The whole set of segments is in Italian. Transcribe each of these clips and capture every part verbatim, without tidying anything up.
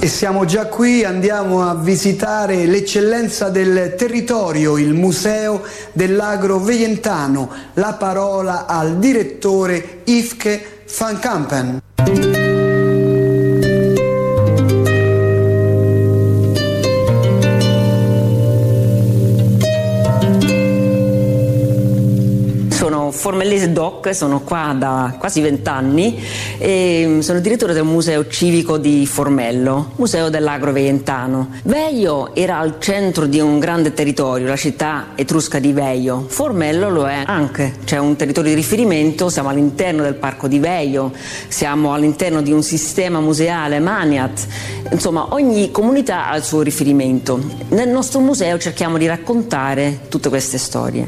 E siamo già qui, andiamo a visitare l'eccellenza del territorio, il Museo dell'Agro Veientano. La parola al direttore Yveske van Kampen. Sono formellese doc, sono qua da quasi vent'anni e sono direttore del Museo Civico di Formello, Museo dell'Agro Veientano. Veio era al centro di un grande territorio, la città etrusca di Veio. Formello lo è anche, c'è un territorio di riferimento, siamo all'interno del parco di Veio, siamo all'interno di un sistema museale, Maniat, insomma ogni comunità ha il suo riferimento. Nel nostro museo cerchiamo di raccontare tutte queste storie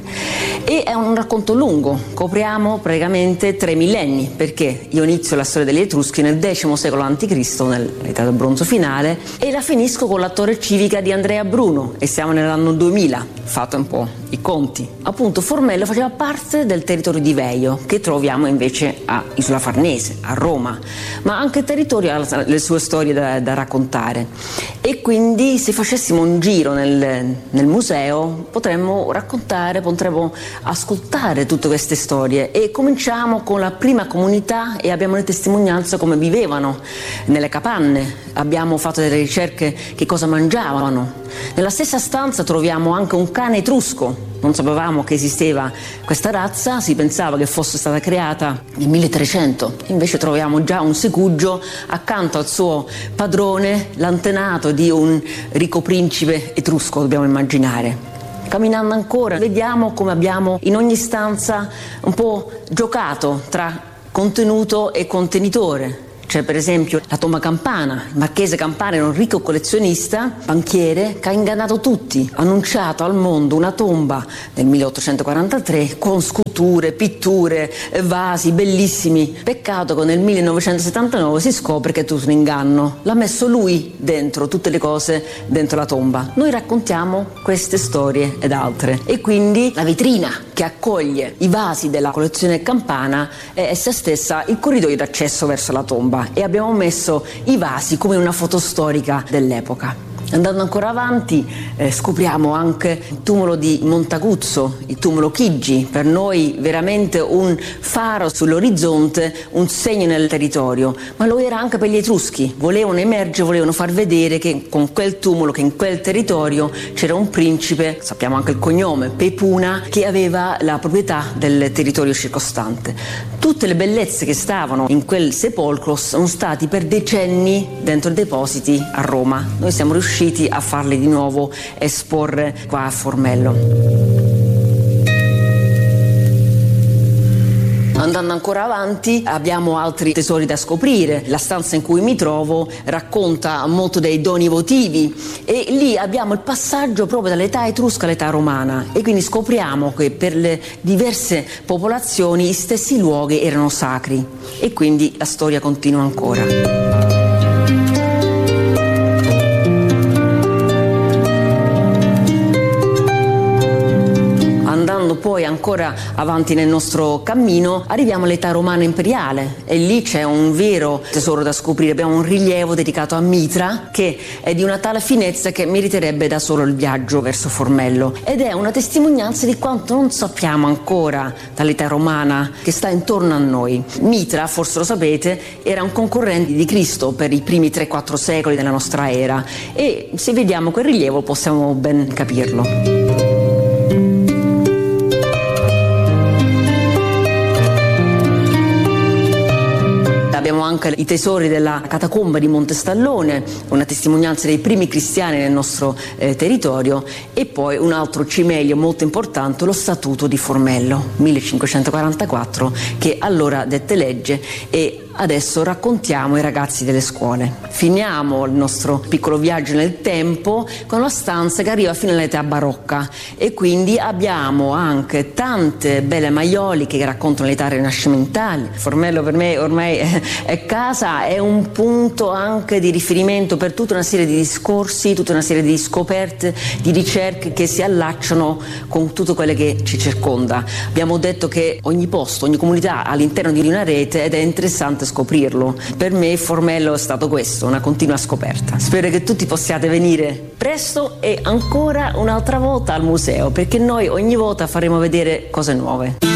e è un racconto lungo, copriamo praticamente tre millenni, perché io inizio la storia degli Etruschi nel decimo secolo avanti Cristo, nell'età del bronzo finale, e la finisco con la torre civica di Andrea Bruno e siamo nell'anno duemila, fate un po' i conti. Appunto Formello faceva parte del territorio di Veio, che troviamo invece a Isola Farnese, a Roma, ma anche il territorio ha le sue storie da, da raccontare e quindi se facessimo un giro nel, nel museo potremmo raccontare, potremmo ascoltare tutte queste storie e cominciamo con la prima comunità e abbiamo le testimonianze come vivevano nelle capanne, abbiamo fatto delle ricerche che cosa mangiavano. Nella stessa stanza troviamo anche un cane etrusco, non sapevamo che esisteva questa razza, si pensava che fosse stata creata nel milletrecento, invece troviamo già un segugio accanto al suo padrone, l'antenato di un ricco principe etrusco, dobbiamo immaginare. Camminando ancora vediamo come abbiamo in ogni stanza un po' giocato tra contenuto e contenitore. C'è per esempio la tomba Campana. Il marchese Campana era un ricco collezionista, banchiere, che ha ingannato tutti. Ha annunciato al mondo una tomba nel milleottocentoquarantatré con sculture, pitture, vasi bellissimi. Peccato che nel millenovecentosettantanove si scopre che è tutto un inganno. L'ha messo lui dentro tutte le cose dentro la tomba. Noi raccontiamo queste storie ed altre. E quindi la vetrina che accoglie i vasi della collezione Campana è essa stessa il corridoio d'accesso verso la tomba. E abbiamo messo i vasi come una foto storica dell'epoca. Andando ancora avanti eh, scopriamo anche il tumulo di Montaguzzo, il tumulo Chigi, per noi veramente un faro sull'orizzonte, un segno nel territorio, ma lo era anche per gli Etruschi, volevano emergere, volevano far vedere che con quel tumulo, che in quel territorio c'era un principe, sappiamo anche il cognome, Pepuna, che aveva la proprietà del territorio circostante. Tutte le bellezze che stavano in quel sepolcro sono stati per decenni dentro i depositi a Roma. Noi siamo riusciti a farli di nuovo esporre qua a Formello. Andando ancora avanti abbiamo altri tesori da scoprire. La stanza in cui mi trovo racconta molto dei doni votivi e lì abbiamo il passaggio proprio dall'età etrusca all'età romana e quindi scopriamo che per le diverse popolazioni gli stessi luoghi erano sacri e quindi la storia continua ancora. Poi ancora avanti nel nostro cammino arriviamo all'età romana imperiale e lì c'è un vero tesoro da scoprire. Abbiamo un rilievo dedicato a Mitra che è di una tale finezza che meriterebbe da solo il viaggio verso Formello ed è una testimonianza di quanto non sappiamo ancora dall'età romana che sta intorno a noi. Mitra, forse lo sapete, era un concorrente di Cristo per i primi tre quattro secoli della nostra era e se vediamo quel rilievo possiamo ben capirlo. Abbiamo anche i tesori della catacomba di Montestallone, una testimonianza dei primi cristiani nel nostro eh, territorio e poi un altro cimelio molto importante, lo Statuto di Formello, millecinquecentoquarantaquattro, che allora dette legge e adesso raccontiamo ai ragazzi delle scuole. Finiamo il nostro piccolo viaggio nel tempo con la stanza che arriva fino all'età barocca e quindi abbiamo anche tante belle maioliche che raccontano l'età rinascimentale. Formello per me ormai è casa, è un punto anche di riferimento per tutta una serie di discorsi, tutta una serie di scoperte, di ricerche che si allacciano con tutto quello che ci circonda. Abbiamo detto che ogni posto, ogni comunità all'interno di una rete ed è interessante interessante scoprirlo. Per me Formello è stato questo, una continua scoperta. Spero che tutti possiate venire presto e ancora un'altra volta al museo, perché noi ogni volta faremo vedere cose nuove.